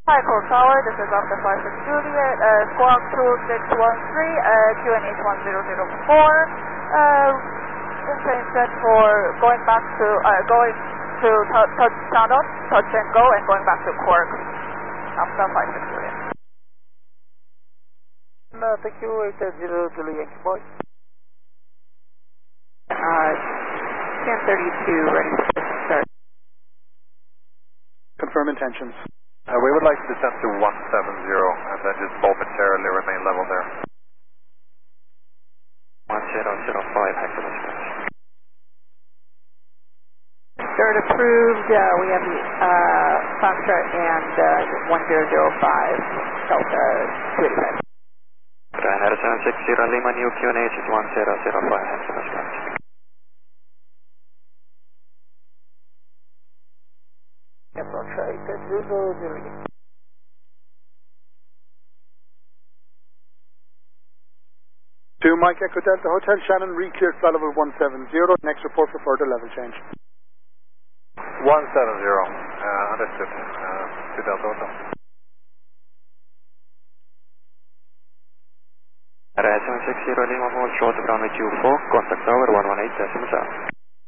Hi, Cold Tower, this is Alpha 56 Juliet, Squawk 2613, QNH 1004. Interchange set for going back to, touch and go, and going back to Cork. Alpha 56 Juliet. Thank you, 880 Juliet Yankee Boy. 1032, ready for start. Confirm intentions. We would like to descend to 170 and then just momentarily remain level there. 1005 hectoliters. Third approved, we have the Foxtrot and 1005, Delta 285. Ryanair 760 Lima New QNH is 1005 hectoliters. To Mike Echo Delta Hotel Shannon, re-cleared flight level 170. Next report for further level change. 170, understood. To Delta Hotel. Ryanair 760 Lima hold short runway 24, contact tower 118.7.